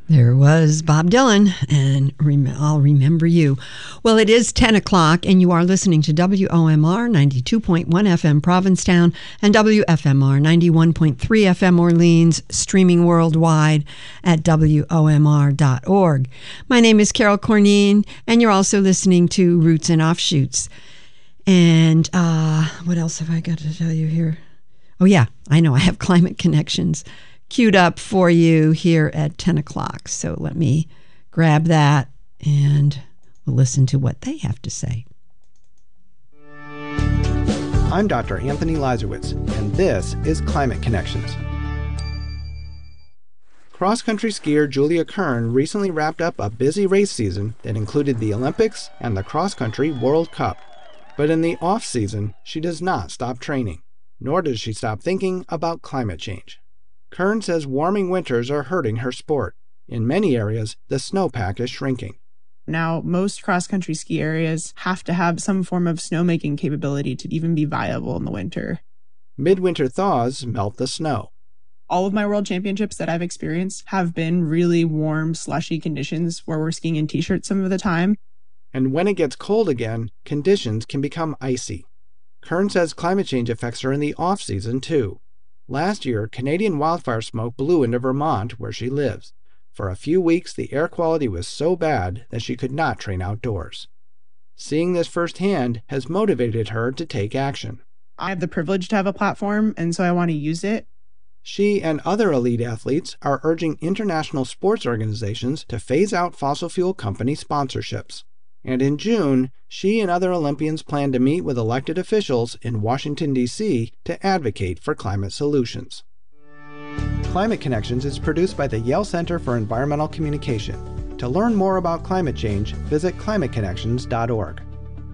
There was Bob Dylan, and I'll remember you. Well, it is 10 o'clock, and you are listening to WOMR 92.1 FM Provincetown and WFMR 91.3 FM Orleans, streaming worldwide at WOMR.org. My name is Carol Corneen, and you're also listening to Roots and Offshoots. And what else have I got to tell you here? Oh, yeah, I know. I have Climate Connections queued up for you here at 10 o'clock. So let me grab that and we'll listen to what they have to say. I'm Dr. Anthony Lazarowitz, and this is Climate Connections. Cross-country skier Julia Kern recently wrapped up a busy race season that included the Olympics and the cross-country World Cup. But in the off-season, she does not stop training, nor does she stop thinking about climate change. Kern says warming winters are hurting her sport. In many areas, the snowpack is shrinking. Now, most cross-country ski areas have to have some form of snowmaking capability to even be viable in the winter. Midwinter thaws melt the snow. All of my world championships that I've experienced have been really warm, slushy conditions where we're skiing in t-shirts some of the time. And when it gets cold again, conditions can become icy. Kern says climate change affects her in the off-season, too. Last year, Canadian wildfire smoke blew into Vermont, where she lives. For a few weeks, the air quality was so bad that she could not train outdoors. Seeing this firsthand has motivated her to take action. I have the privilege to have a platform, and so I want to use it. She and other elite athletes are urging international sports organizations to phase out fossil fuel company sponsorships. And in June, she and other Olympians plan to meet with elected officials in Washington, D.C. to advocate for climate solutions. Climate Connections is produced by the Yale Center for Environmental Communication. To learn more about climate change, visit climateconnections.org.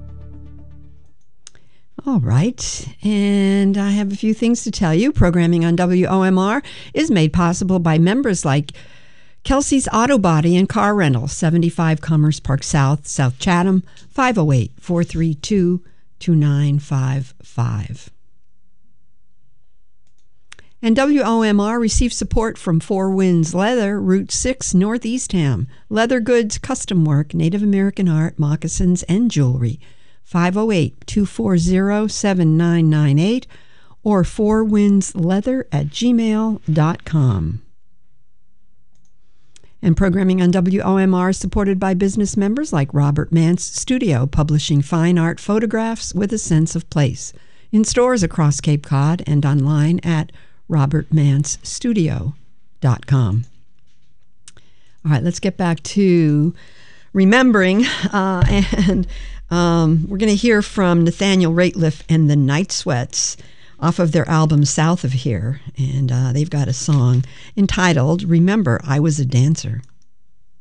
All right, and I have a few things to tell you. Programming on WOMR is made possible by members like Kelsey's Auto Body and Car Rental, 75 Commerce Park South, South Chatham, 508-432-2955. And WOMR receives support from Four Winds Leather, Route 6, Northeastham. Leather goods, custom work, Native American art, moccasins, and jewelry. 508-240-7998 or fourwindsleather@gmail.com. And programming on WOMR is supported by business members like Robert Mance Studio, publishing fine art photographs with a sense of place. In stores across Cape Cod and online at robertmancestudio.com. All right, let's get back to remembering. We're going to hear from Nathaniel Rateliff and the Night Sweats off of their album South of Here. And they've got a song entitled Remember I Was a Dancer.